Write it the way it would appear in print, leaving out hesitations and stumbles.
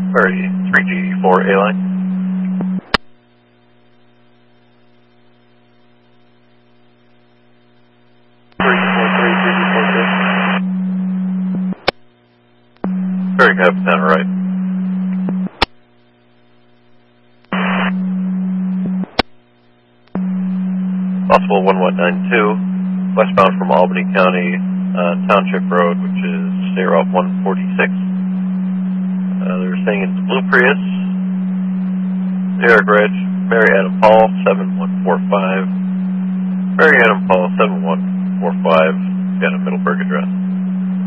Sorry, 3G4 A-line. Very good, down right. Possible 1192, westbound from Albany County, Township Road, which is State Route 146. They're saying it's a blue Prius, Eric Reg, Mary Adam Paul, 7145. Mary Adam Paul, 7145, got a Middleburg address.